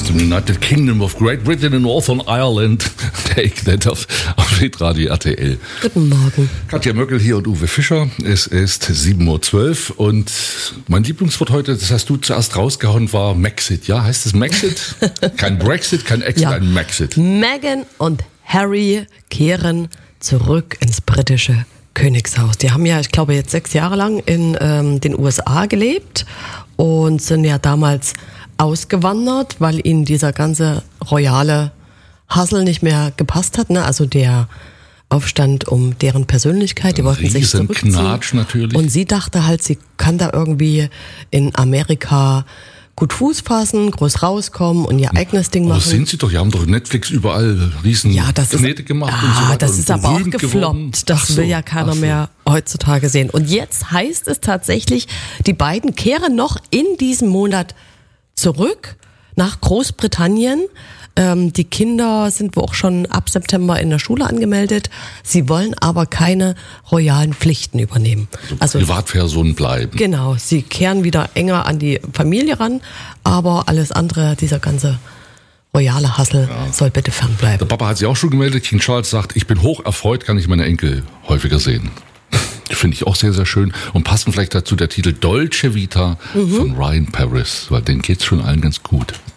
United Kingdom of Great Britain and Northern Ireland. Take that auf Hitradio RTL. Guten Morgen. Katja Möckel hier und Uwe Fischer. Es ist 7.12 Uhr und mein Lieblingswort heute, das hast du zuerst rausgehauen, war Maxit. Ja, heißt es Maxit? Kein Brexit, kein Exit, Ja. ein Maxit. Meghan und Harry kehren zurück ins britische Königshaus. Die haben ja, ich glaube, jetzt 6 Jahre lang in den USA gelebt und sind ja damals ausgewandert, weil ihnen dieser ganze royale Hassel nicht mehr gepasst hat. Ne? Also der Aufstand um deren Persönlichkeit, die wollten sich zurückziehen. Knatsch natürlich. Und sie dachte halt, sie kann da irgendwie in Amerika gut Fuß fassen, groß rauskommen und ihr eigenes Ding machen. Aber sind sie doch, die haben doch Netflix überall riesen Knete gemacht und so weiter. Das ist aber auch berühmt gefloppt. geworden. Das will ja keiner mehr heutzutage sehen. Und jetzt heißt es tatsächlich, die beiden kehren noch in diesem Monat zurück nach Großbritannien. Die Kinder sind wohl auch schon ab September in der Schule angemeldet. Sie wollen aber keine royalen Pflichten übernehmen. Also Privatpersonen bleiben. Genau, sie kehren wieder enger an die Familie ran, aber alles andere, dieser ganze royale Hassel soll bitte fernbleiben. Der Papa hat sich auch schon gemeldet. King Charles sagt, ich bin hoch erfreut, kann ich meine Enkel häufiger sehen. Finde ich auch sehr, sehr schön. Und passend vielleicht dazu der Titel Dolce Vita von Ryan Paris, weil denen geht's schon allen ganz gut.